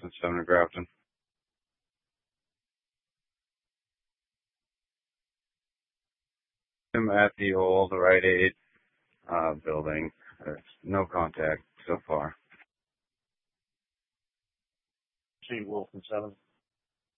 and 7 in Grafton. I'm at the old Rite Aid building. There's no contact so far. See Wolf and 7.